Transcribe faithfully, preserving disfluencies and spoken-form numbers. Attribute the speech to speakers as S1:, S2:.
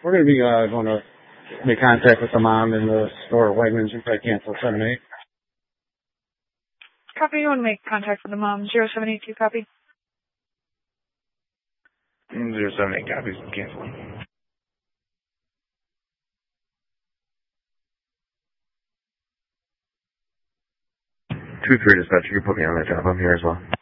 S1: We're going to be uh, going to make contact with the mom in the store at Wegmans. You probably cancel seven eight.
S2: Copy, you want to make contact with the mom. zero seven eight two, copy.
S3: zero seven eight copies, I'm canceling. two three dispatch, you can put me on that job. I'm here as well.